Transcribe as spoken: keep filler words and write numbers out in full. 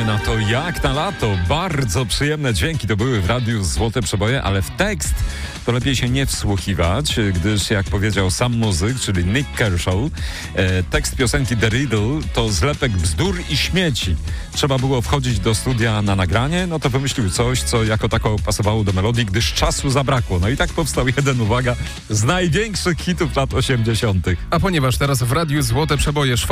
Czekamy na to jak na lato. Bardzo przyjemne dźwięki to były w radiu Złote Przeboje, ale w tekst to lepiej się nie wsłuchiwać, gdyż jak powiedział sam muzyk, czyli Nick Kershaw, e, tekst piosenki The Riddle to zlepek bzdur i śmieci. Trzeba było wchodzić do studia na nagranie, no to wymyślił coś, co jako tako pasowało do melodii, gdyż czasu zabrakło. No i tak powstał jeden, uwaga, z największych hitów lat osiemdziesiątych. A ponieważ teraz w radiu Złote Przeboje